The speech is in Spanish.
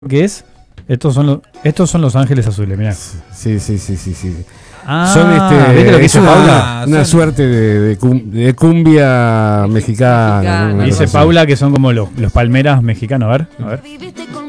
¿Qué es? Estos son los Ángeles Azules, mirá. Sí. Ah, Son ¿viste lo que hizo Paula? una suerte de cumbia mexicana. ¿no? Dice Así. Paula que son como los palmeras mexicanos. A ver.